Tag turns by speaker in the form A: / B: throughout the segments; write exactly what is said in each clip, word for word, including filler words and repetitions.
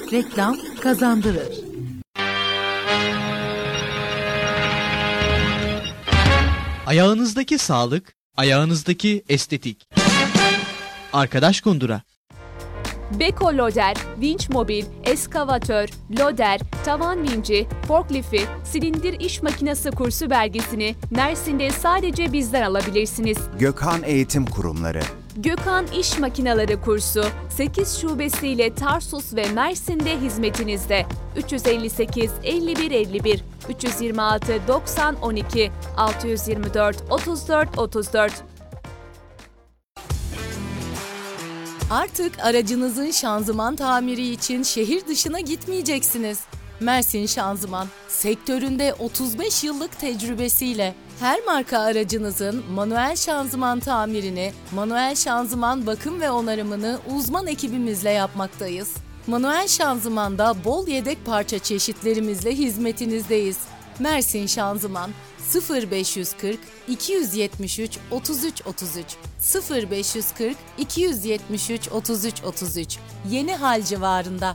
A: Reklam kazandırır.
B: Ayağınızdaki sağlık, ayağınızdaki estetik. Arkadaş Kundura.
C: Beko Loader, vinç mobil, eskavatör, loader, tavan vinci, forklifti, silindir iş makinesi kursu belgesini Mersin'de sadece bizden alabilirsiniz.
D: Gökhan Eğitim Kurumları.
C: Gökhan İş Makineleri kursu sekiz şubesiyle Tarsus ve Mersin'de hizmetinizde. üç yüz elli sekiz elli bir elli bir, üç yüz yirmi altı doksan on iki, altı yüz yirmi dört otuz dört otuz dört.
E: Artık aracınızın şanzıman tamiri için şehir dışına gitmeyeceksiniz. Mersin Şanzıman, sektöründe otuz beş yıllık tecrübesiyle her marka aracınızın manuel şanzıman tamirini, manuel şanzıman bakım ve onarımını uzman ekibimizle yapmaktayız. Manuel şanzımanda bol yedek parça çeşitlerimizle hizmetinizdeyiz. Mersin Şanzıman sıfır beş yüz kırk iki yüz yetmiş üç otuz üç otuz üç sıfır beş yüz kırk iki yüz yetmiş üç otuz üç otuz üç Yeni Hal civarında.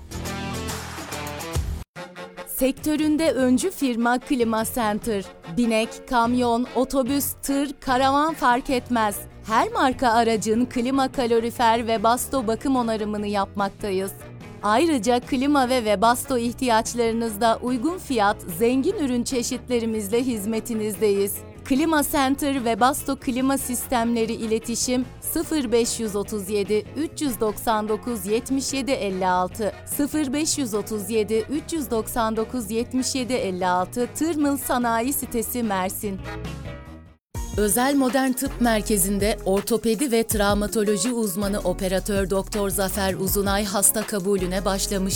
E: Sektöründe öncü firma Klima Center. Binek, kamyon, otobüs, tır, karavan fark etmez. Her marka aracın klima, kalorifer ve basto bakım onarımını yapmaktayız. Ayrıca klima ve webasto ihtiyaçlarınızda uygun fiyat, zengin ürün çeşitlerimizle hizmetinizdeyiz. Klima Center ve Webasto klima sistemleri iletişim sıfır beş otuz yedi üç doksan dokuz yetmiş yedi elli altı sıfır beş otuz yedi üç doksan dokuz yetmiş yedi elli altı Tırmıl Sanayi Sitesi Mersin. Özel Modern Tıp Merkezi'nde ortopedi ve travmatoloji uzmanı operatör Doktor Zafer Uzunay hasta kabulüne başlamış.